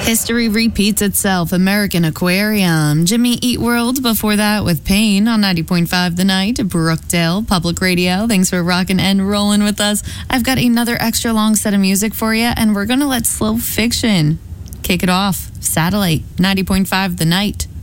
History repeats itself. American Aquarium. Jimmy Eat World before that with Pain on 90.5 The Night. Brookdale Public Radio. Thanks for rocking and rolling with us. I've got another extra long set of music for you, and we're going to let Slow Fiction kick it off. Satellite 90.5 The Night.